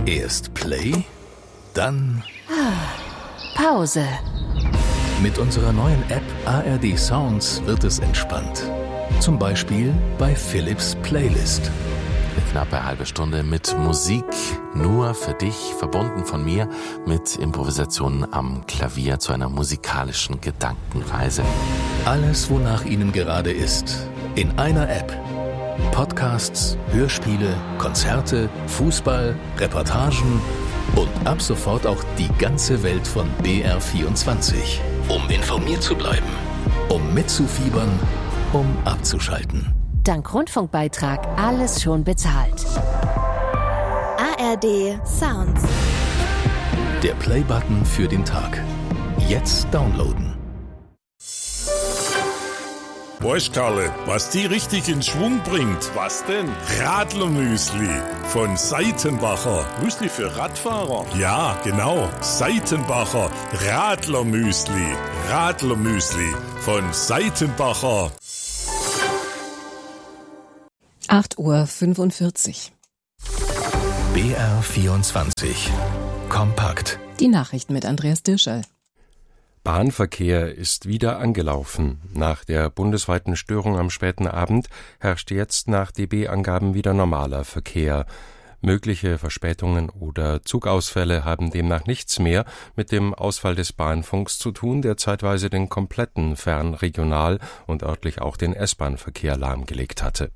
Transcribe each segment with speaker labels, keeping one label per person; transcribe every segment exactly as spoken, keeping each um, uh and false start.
Speaker 1: Erst Play, dann
Speaker 2: Pause.
Speaker 1: Mit unserer neuen App A R D Sounds wird es entspannt. Zum Beispiel bei Philips Playlist.
Speaker 3: Eine knappe halbe Stunde mit Musik nur für dich, verbunden von mir mit Improvisationen am Klavier zu einer musikalischen Gedankenreise.
Speaker 1: Alles, wonach Ihnen gerade ist, in einer App. Podcasts, Hörspiele, Konzerte, Fußball, Reportagen und ab sofort auch die ganze Welt von B R vierundzwanzig. Um informiert zu bleiben, um mitzufiebern, um abzuschalten.
Speaker 2: Dank Rundfunkbeitrag alles schon bezahlt.
Speaker 4: A R D Sounds.
Speaker 1: Der Play-Button für den Tag. Jetzt downloaden.
Speaker 5: Weißt Karle, was die richtig in Schwung bringt?
Speaker 6: Was denn?
Speaker 5: Radlermüsli von Seitenbacher.
Speaker 6: Müsli für Radfahrer?
Speaker 5: Ja, genau. Seitenbacher Radlermüsli. Radlermüsli von Seitenbacher.
Speaker 7: acht Uhr fünfundvierzig.
Speaker 1: B R vierundzwanzig. Kompakt.
Speaker 7: Die Nachrichten mit Andreas Dirschall.
Speaker 8: Bahnverkehr ist wieder angelaufen. Nach der bundesweiten Störung am späten Abend herrscht jetzt nach D B-Angaben wieder normaler Verkehr. Mögliche Verspätungen oder Zugausfälle haben demnach nichts mehr mit dem Ausfall des Bahnfunks zu tun, der zeitweise den kompletten Fernregional- und örtlich auch den S-Bahn-Verkehr lahmgelegt hatte.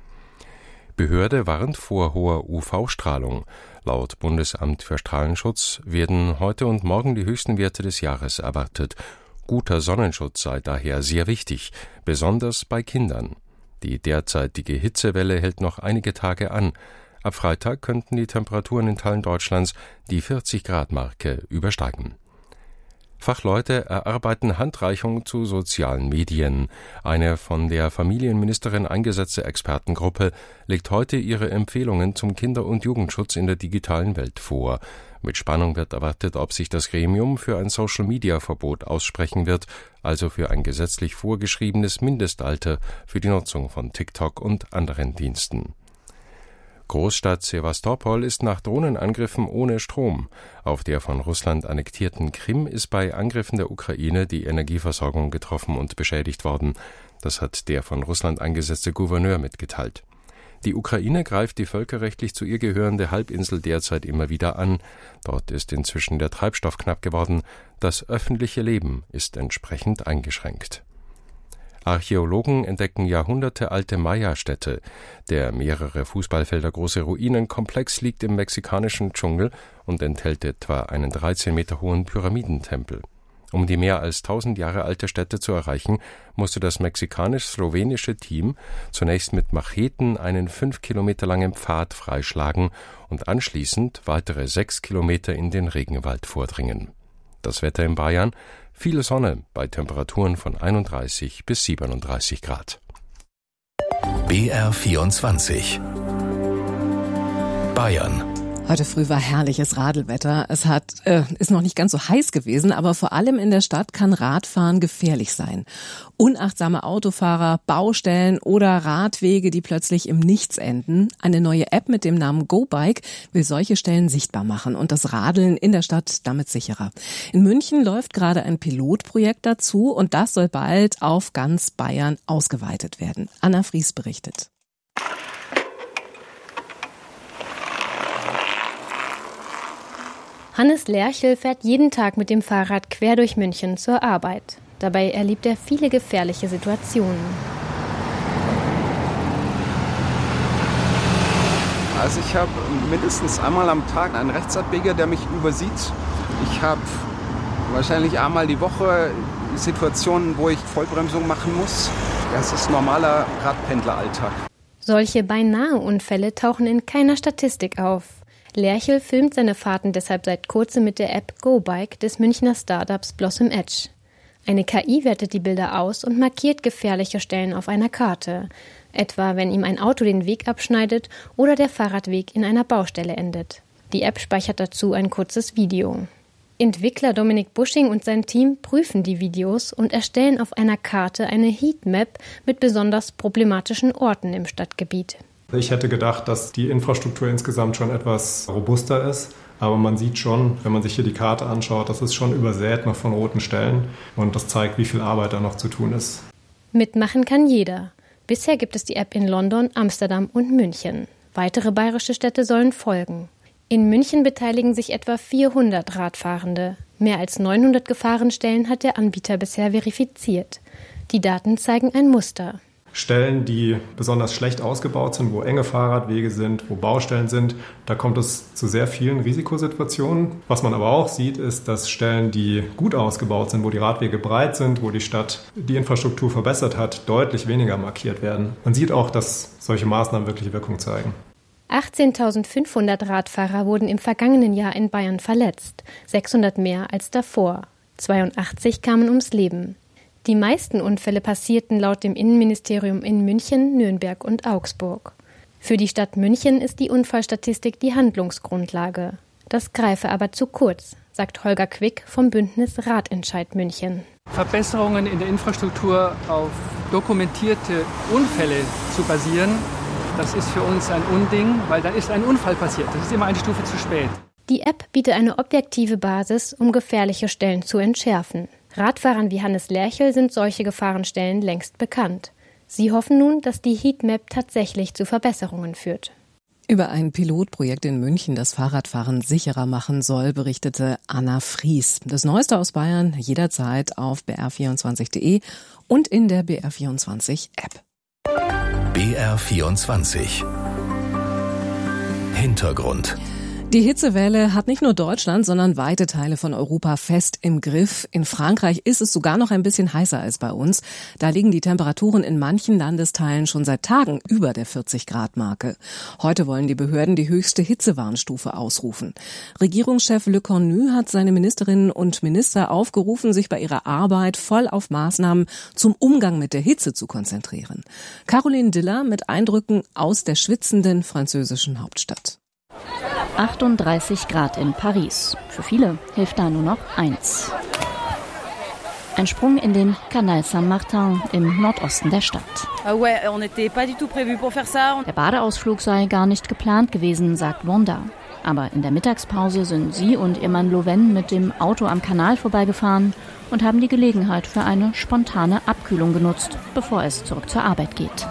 Speaker 8: Behörde warnt vor hoher U V-Strahlung. Laut Bundesamt für Strahlenschutz werden heute und morgen die höchsten Werte des Jahres erwartet. Guter Sonnenschutz sei daher sehr wichtig, besonders bei Kindern. Die derzeitige Hitzewelle hält noch einige Tage an. Ab Freitag könnten die Temperaturen in Teilen Deutschlands die vierzig-Grad-Marke übersteigen. Fachleute erarbeiten Handreichung zu sozialen Medien. Eine von der Familienministerin eingesetzte Expertengruppe legt heute ihre Empfehlungen zum Kinder- und Jugendschutz in der digitalen Welt vor. Mit Spannung wird erwartet, ob sich das Gremium für ein Social-Media-Verbot aussprechen wird, also für ein gesetzlich vorgeschriebenes Mindestalter für die Nutzung von TikTok und anderen Diensten. Großstadt Sewastopol ist nach Drohnenangriffen ohne Strom. Auf der von Russland annektierten Krim ist bei Angriffen der Ukraine die Energieversorgung getroffen und beschädigt worden. Das hat der von Russland eingesetzte Gouverneur mitgeteilt. Die Ukraine greift die völkerrechtlich zu ihr gehörende Halbinsel derzeit immer wieder an. Dort ist inzwischen der Treibstoff knapp geworden. Das öffentliche Leben ist entsprechend eingeschränkt. Archäologen entdecken jahrhundertealte Maya-Städte. Der mehrere Fußballfelder große Ruinenkomplex liegt im mexikanischen Dschungel und enthält etwa einen dreizehn Meter hohen Pyramidentempel. Um die mehr als tausend Jahre alte Stätte zu erreichen, musste das mexikanisch-slowenische Team zunächst mit Macheten einen fünf Kilometer langen Pfad freischlagen und anschließend weitere sechs Kilometer in den Regenwald vordringen. Das Wetter in Bayern: viel Sonne bei Temperaturen von einunddreißig bis siebenunddreißig Grad.
Speaker 1: B R vierundzwanzig. Bayern.
Speaker 7: Heute früh war herrliches Radelwetter. Es hat, äh, ist noch nicht ganz so heiß gewesen, aber vor allem in der Stadt kann Radfahren gefährlich sein. Unachtsame Autofahrer, Baustellen oder Radwege, die plötzlich im Nichts enden. Eine neue App mit dem Namen GoBike will solche Stellen sichtbar machen und das Radeln in der Stadt damit sicherer. In München läuft gerade ein Pilotprojekt dazu und das soll bald auf ganz Bayern ausgeweitet werden. Anna Fries berichtet.
Speaker 9: Hannes Lerchel fährt jeden Tag mit dem Fahrrad quer durch München zur Arbeit. Dabei erlebt er viele gefährliche Situationen.
Speaker 10: Also ich habe mindestens einmal am Tag einen Rechtsabbieger, der mich übersieht. Ich habe wahrscheinlich einmal die Woche Situationen, wo ich Vollbremsung machen muss. Das ist normaler Radpendleralltag.
Speaker 9: Solche Beinahe-Unfälle tauchen in keiner Statistik auf. Lerchel filmt seine Fahrten deshalb seit kurzem mit der App GoBike des Münchner Startups Blossom Edge. Eine K I wertet die Bilder aus und markiert gefährliche Stellen auf einer Karte, etwa wenn ihm ein Auto den Weg abschneidet oder der Fahrradweg in einer Baustelle endet. Die App speichert dazu ein kurzes Video. Entwickler Dominik Busching und sein Team prüfen die Videos und erstellen auf einer Karte eine Heatmap mit besonders problematischen Orten im Stadtgebiet.
Speaker 6: Ich hätte gedacht, dass die Infrastruktur insgesamt schon etwas robuster ist. Aber man sieht schon, wenn man sich hier die Karte anschaut, das ist schon übersät noch von roten Stellen. Und das zeigt, wie viel Arbeit da noch zu tun ist.
Speaker 9: Mitmachen kann jeder. Bisher gibt es die App in London, Amsterdam und München. Weitere bayerische Städte sollen folgen. In München beteiligen sich etwa vierhundert Radfahrende. Mehr als neunhundert Gefahrenstellen hat der Anbieter bisher verifiziert. Die Daten zeigen ein Muster.
Speaker 6: Stellen, die besonders schlecht ausgebaut sind, wo enge Fahrradwege sind, wo Baustellen sind, da kommt es zu sehr vielen Risikosituationen. Was man aber auch sieht, ist, dass Stellen, die gut ausgebaut sind, wo die Radwege breit sind, wo die Stadt die Infrastruktur verbessert hat, deutlich weniger markiert werden. Man sieht auch, dass solche Maßnahmen wirklich Wirkung zeigen.
Speaker 9: achtzehntausendfünfhundert Radfahrer wurden im vergangenen Jahr in Bayern verletzt, sechshundert mehr als davor. zweiundachtzig kamen ums Leben. Die meisten Unfälle passierten laut dem Innenministerium in München, Nürnberg und Augsburg. Für die Stadt München ist die Unfallstatistik die Handlungsgrundlage. Das greife aber zu kurz, sagt Holger Quick vom Bündnis Radentscheid München.
Speaker 11: Verbesserungen in der Infrastruktur auf dokumentierte Unfälle zu basieren, das ist für uns ein Unding, weil dann ist ein Unfall passiert. Das ist immer eine Stufe zu spät.
Speaker 9: Die App bietet eine objektive Basis, um gefährliche Stellen zu entschärfen. Radfahrern wie Hannes Lerchel sind solche Gefahrenstellen längst bekannt. Sie hoffen nun, dass die Heatmap tatsächlich zu Verbesserungen führt.
Speaker 7: Über ein Pilotprojekt in München, das Fahrradfahren sicherer machen soll, berichtete Anna Fries. Das Neueste aus Bayern jederzeit auf b r vierundzwanzig punkt d e und in der B R vierundzwanzig App.
Speaker 1: B R vierundzwanzig Hintergrund.
Speaker 7: Die Hitzewelle hat nicht nur Deutschland, sondern weite Teile von Europa fest im Griff. In Frankreich ist es sogar noch ein bisschen heißer als bei uns. Da liegen die Temperaturen in manchen Landesteilen schon seit Tagen über der vierzig Grad Marke. Heute wollen die Behörden die höchste Hitzewarnstufe ausrufen. Regierungschef Le Cornu hat seine Ministerinnen und Minister aufgerufen, sich bei ihrer Arbeit voll auf Maßnahmen zum Umgang mit der Hitze zu konzentrieren. Caroline Diller mit Eindrücken aus der schwitzenden französischen Hauptstadt.
Speaker 12: achtunddreißig Grad in Paris. Für viele hilft da nur noch eins. Ein Sprung in den Canal Saint-Martin im Nordosten der Stadt. Der Badeausflug sei gar nicht geplant gewesen, sagt Wanda. Aber in der Mittagspause sind sie und ihr Mann Loven mit dem Auto am Kanal vorbeigefahren und haben die Gelegenheit für eine spontane Abkühlung genutzt, bevor es zurück zur Arbeit geht.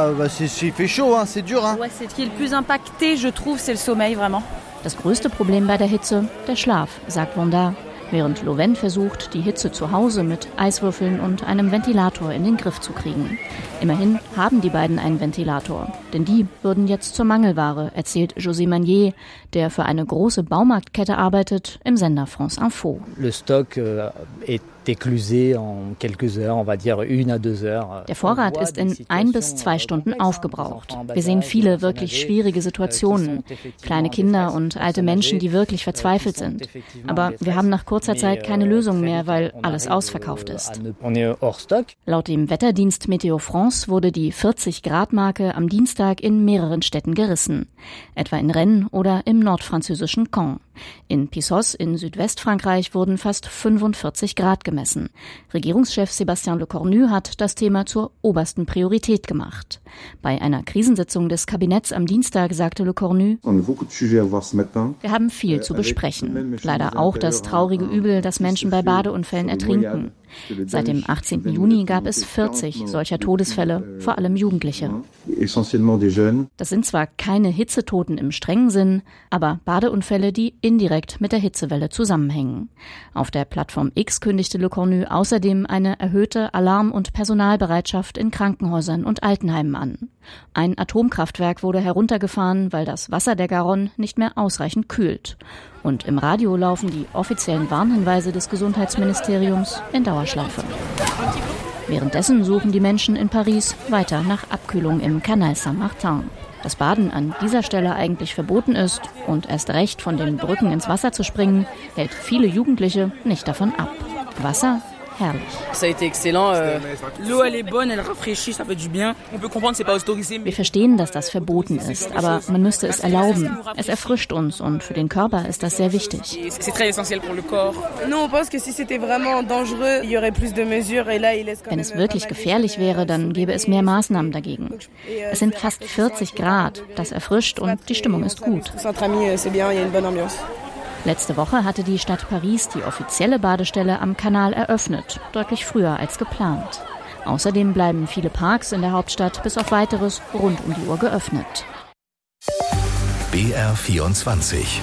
Speaker 12: Das größte Problem bei der Hitze, der Schlaf, sagt Wanda, während Loven versucht, die Hitze zu Hause mit Eiswürfeln und einem Ventilator in den Griff zu kriegen. Immerhin haben die beiden einen Ventilator, denn die würden jetzt zur Mangelware, erzählt José Magnier, der für eine große Baumarktkette arbeitet, im Sender France Info.
Speaker 13: Le stock est éclusé en quelques heures, on va dire une à deux heures.
Speaker 12: Der Vorrat ist in ein bis zwei Stunden aufgebraucht. Wir sehen viele wirklich schwierige Situationen. Kleine Kinder und alte Menschen, die wirklich verzweifelt sind. Aber wir haben nach kurzer Zeit keine Lösung mehr, weil alles ausverkauft ist. Laut dem Wetterdienst Météo France wurde die vierzig Grad Marke am Dienstag in mehreren Städten gerissen. Etwa in Rennes oder im nordfranzösischen Caen. In Pissos in Südwestfrankreich wurden fast fünfundvierzig Grad gemessen. Regierungschef Sébastien Lecornu hat das Thema zur obersten Priorität gemacht. Bei einer Krisensitzung des Kabinetts am Dienstag sagte Lecornu: Wir haben viel zu besprechen. Leider auch das traurige Übel, dass Menschen bei Badeunfällen ertrinken. Seit dem achtzehnten Juni gab es vierzig solcher Todesfälle, vor allem Jugendliche. Das sind zwar keine Hitzetoten im strengen Sinn, aber Badeunfälle, die indirekt mit der Hitzewelle zusammenhängen. Auf der Plattform X kündigte Le Cornu außerdem eine erhöhte Alarm- und Personalbereitschaft in Krankenhäusern und Altenheimen an. Ein Atomkraftwerk wurde heruntergefahren, weil das Wasser der Garonne nicht mehr ausreichend kühlt. Und im Radio laufen die offiziellen Warnhinweise des Gesundheitsministeriums in Dauerschleife. Währenddessen suchen die Menschen in Paris weiter nach Abkühlung im Canal Saint-Martin. Dass Baden an dieser Stelle eigentlich verboten ist und erst recht von den Brücken ins Wasser zu springen, hält viele Jugendliche nicht davon ab. Wasser herrlich. Wir verstehen, dass das verboten ist, aber man müsste es erlauben. Es erfrischt uns und für den Körper ist das sehr wichtig. Wenn es wirklich gefährlich wäre, dann gäbe es mehr Maßnahmen dagegen. Es sind fast vierzig Grad, das erfrischt und die Stimmung ist gut. Letzte Woche hatte die Stadt Paris die offizielle Badestelle am Kanal eröffnet, deutlich früher als geplant. Außerdem bleiben viele Parks in der Hauptstadt bis auf Weiteres rund um die Uhr geöffnet.
Speaker 1: B R vierundzwanzig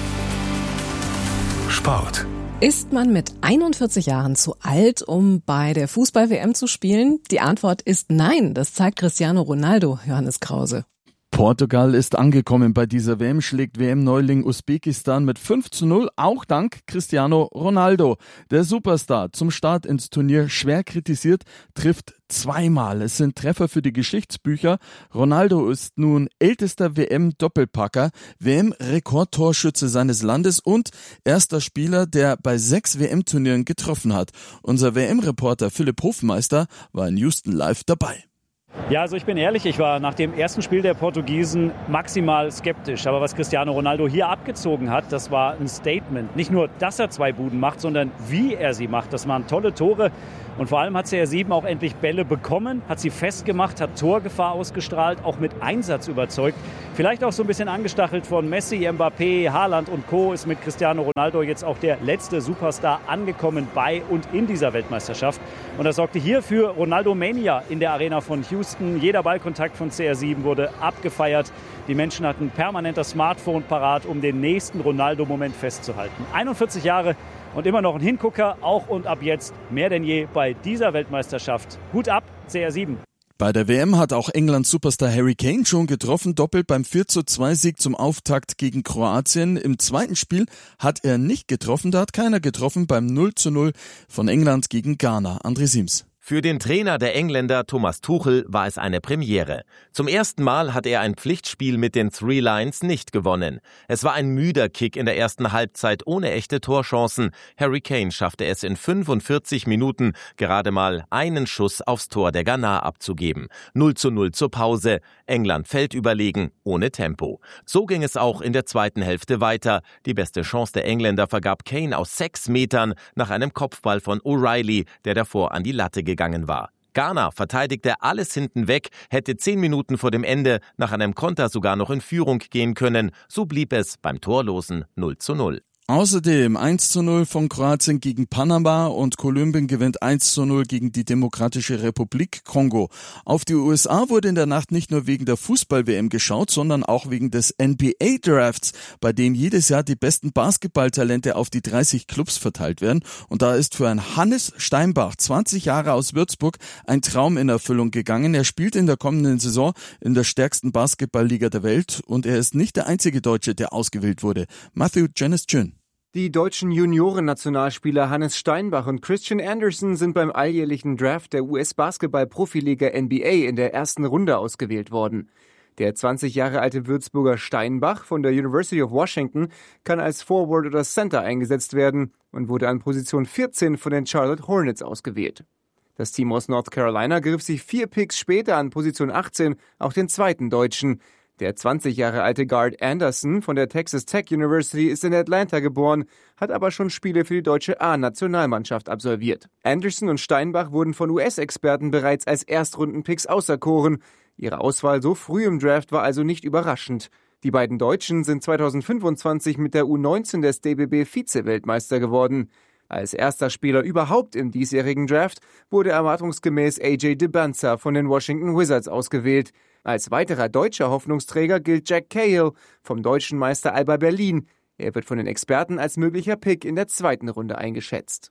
Speaker 1: Sport.
Speaker 7: Ist man mit einundvierzig Jahren zu alt, um bei der Fußball-W M zu spielen? Die Antwort ist nein. Das zeigt Cristiano Ronaldo, Johannes Krause.
Speaker 14: Portugal ist angekommen bei dieser W M, schlägt W M-Neuling Usbekistan mit fünf zu null, auch dank Cristiano Ronaldo. Der Superstar, zum Start ins Turnier schwer kritisiert, trifft zweimal. Es sind Treffer für die Geschichtsbücher. Ronaldo ist nun ältester W M-Doppelpacker, W M-Rekordtorschütze seines Landes und erster Spieler, der bei sechs W M-Turnieren getroffen hat. Unser W M-Reporter Philipp Hofmeister war in Houston live dabei.
Speaker 15: Ja, also ich bin ehrlich, ich war nach dem ersten Spiel der Portugiesen maximal skeptisch. Aber was Cristiano Ronaldo hier abgezogen hat, das war ein Statement. Nicht nur, dass er zwei Buden macht, sondern wie er sie macht. Das waren tolle Tore. Und vor allem hat C R sieben auch endlich Bälle bekommen, hat sie festgemacht, hat Torgefahr ausgestrahlt, auch mit Einsatz überzeugt. Vielleicht auch so ein bisschen angestachelt von Messi, Mbappé, Haaland und Co. ist mit Cristiano Ronaldo jetzt auch der letzte Superstar angekommen bei und in dieser Weltmeisterschaft. Und das sorgte hier für Ronaldo-Mania in der Arena von Houston. Jeder Ballkontakt von C R sieben wurde abgefeiert. Die Menschen hatten permanent das Smartphone parat, um den nächsten Ronaldo-Moment festzuhalten. einundvierzig Jahre und immer noch ein Hingucker, auch und ab jetzt mehr denn je bei dieser Weltmeisterschaft. Hut ab, C R sieben.
Speaker 14: Bei der W M hat auch Englands Superstar Harry Kane schon getroffen, doppelt beim vier zu zwei Sieg zum Auftakt gegen Kroatien. Im zweiten Spiel hat er nicht getroffen, da hat keiner getroffen beim null zu null von England gegen Ghana. André Siems.
Speaker 16: Für den Trainer der Engländer Thomas Tuchel war es eine Premiere. Zum ersten Mal hat er ein Pflichtspiel mit den Three Lions nicht gewonnen. Es war ein müder Kick in der ersten Halbzeit ohne echte Torchancen. Harry Kane schaffte es in fünfundvierzig Minuten, gerade mal einen Schuss aufs Tor der Ghana abzugeben. null zu null zur Pause. England fällt überlegen, ohne Tempo. So ging es auch in der zweiten Hälfte weiter. Die beste Chance der Engländer vergab Kane aus sechs Metern nach einem Kopfball von O'Reilly, der davor an die Latte gegangen war. Ghana verteidigte alles hinten weg, hätte zehn Minuten vor dem Ende nach einem Konter sogar noch in Führung gehen können. So blieb es beim torlosen null zu null.
Speaker 14: Außerdem eins zu null von Kroatien gegen Panama und Kolumbien gewinnt eins zu null gegen die Demokratische Republik Kongo. Auf die U S A wurde in der Nacht nicht nur wegen der Fußball-W M geschaut, sondern auch wegen des N B A-Drafts, bei dem jedes Jahr die besten Basketballtalente auf die dreißig Clubs verteilt werden. Und da ist für einen Hannes Steinbach, zwanzig Jahre aus Würzburg, ein Traum in Erfüllung gegangen. Er spielt in der kommenden Saison in der stärksten Basketballliga der Welt und er ist nicht der einzige Deutsche, der ausgewählt wurde. Matthew Janis-Jün.
Speaker 17: Die deutschen Junioren-Nationalspieler Hannes Steinbach und Christian Anderson sind beim alljährlichen Draft der U S-Basketball-Profiliga N B A in der ersten Runde ausgewählt worden. Der zwanzig Jahre alte Würzburger Steinbach von der University of Washington kann als Forward oder Center eingesetzt werden und wurde an Position vierzehn von den Charlotte Hornets ausgewählt. Das Team aus North Carolina griff sich vier Picks später an Position achtzehn auch den zweiten Deutschen. Der zwanzig Jahre alte Guard Anderson von der Texas Tech University ist in Atlanta geboren, hat aber schon Spiele für die deutsche A-Nationalmannschaft absolviert. Anderson und Steinbach wurden von U S-Experten bereits als Erstrundenpicks auserkoren. Ihre Auswahl so früh im Draft war also nicht überraschend. Die beiden Deutschen sind zweitausendfünfundzwanzig mit der U neunzehn des D B B Vize-Weltmeister geworden. Als erster Spieler überhaupt im diesjährigen Draft wurde erwartungsgemäß A J Dybantsa von den Washington Wizards ausgewählt. Als weiterer deutscher Hoffnungsträger gilt Jack Cahill vom deutschen Meister Alba Berlin. Er wird von den Experten als möglicher Pick in der zweiten Runde eingeschätzt.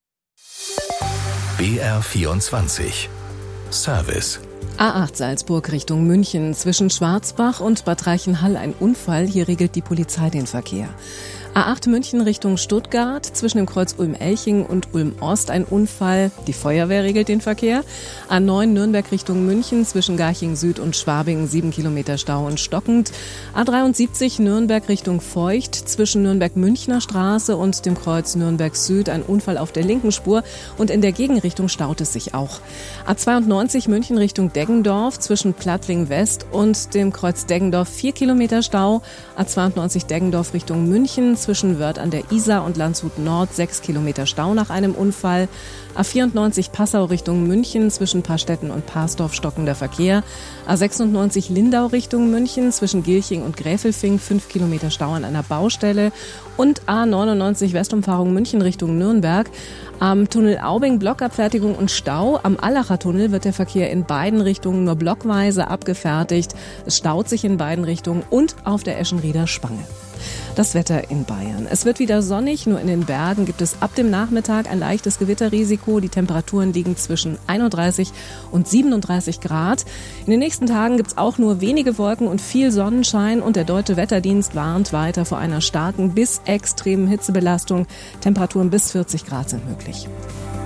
Speaker 1: B R vierundzwanzig Service.
Speaker 7: A acht Salzburg Richtung München. Zwischen Schwarzbach und Bad Reichenhall ein Unfall. Hier regelt die Polizei den Verkehr. A acht München Richtung Stuttgart, zwischen dem Kreuz Ulm-Elching und Ulm-Ost ein Unfall. Die Feuerwehr regelt den Verkehr. A neun Nürnberg Richtung München, zwischen Garching Süd und Schwabing sieben Kilometer Stau und stockend. A dreiundsiebzig Nürnberg Richtung Feucht, zwischen Nürnberg-Münchner Straße und dem Kreuz Nürnberg Süd ein Unfall auf der linken Spur und in der Gegenrichtung staut es sich auch. A zweiundneunzig München Richtung Deggendorf, zwischen Plattling West und dem Kreuz Deggendorf vier Kilometer Stau. A zweiundneunzig Deggendorf Richtung München, zwischen Wörth an der Isar und Landshut Nord sechs Kilometer Stau nach einem Unfall. A vierundneunzig Passau Richtung München, zwischen Paarstetten und Parsdorf stockender Verkehr. A sechsundneunzig Lindau Richtung München, zwischen Gilching und Gräfelfing fünf Kilometer Stau an einer Baustelle. Und A neunundneunzig Westumfahrung München Richtung Nürnberg. Am Tunnel Aubing Blockabfertigung und Stau. Am Allacher Tunnel wird der Verkehr in beiden Richtungen nur blockweise abgefertigt. Es staut sich in beiden Richtungen und auf der Eschenrieder Spange. Das Wetter in Bayern. Es wird wieder sonnig, nur in den Bergen gibt es ab dem Nachmittag ein leichtes Gewitterrisiko. Die Temperaturen liegen zwischen einunddreißig und siebenunddreißig Grad. In den nächsten Tagen gibt es auch nur wenige Wolken und viel Sonnenschein und der Deutsche Wetterdienst warnt weiter vor einer starken bis extremen Hitzebelastung. Temperaturen bis vierzig Grad sind möglich.